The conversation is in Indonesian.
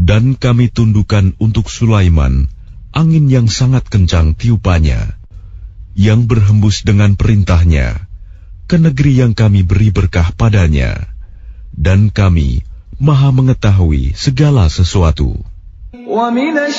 Dan kami tundukkan untuk Sulaiman angin yang sangat kencang tiupannya, yang berhembus dengan perintahnya ke negeri yang kami beri berkah padanya, dan kami Maha mengetahui segala sesuatu.